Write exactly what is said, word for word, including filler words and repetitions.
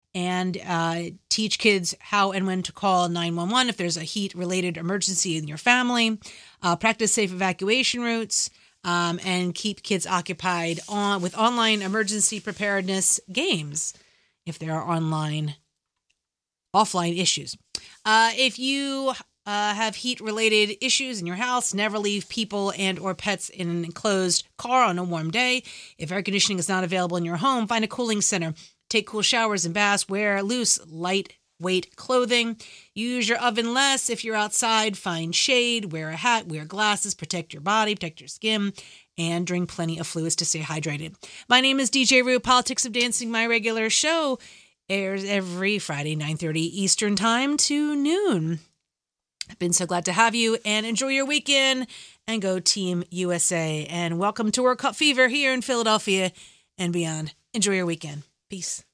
and uh, teach kids how and when to call nine one one if there's a heat-related emergency in your family, uh, practice safe evacuation routes, um, and keep kids occupied on with online emergency preparedness games if there are online, offline issues. Uh, if you uh, have heat-related issues in your house, never leave people and or pets in an enclosed car on a warm day. If air conditioning is not available in your home, find a cooling center. Take cool showers and baths. Wear loose, lightweight clothing. Use your oven less. If you're outside, find shade. Wear a hat. Wear glasses. Protect your body. Protect your skin. And drink plenty of fluids to stay hydrated. My name is D J Rue. Politics of Dancing, my regular show, airs every Friday, nine thirty Eastern Time to noon. I've been so glad to have you, and enjoy your weekend, and go Team U S A. And welcome to World Cup Fever here in Philadelphia and beyond. Enjoy your weekend. Peace.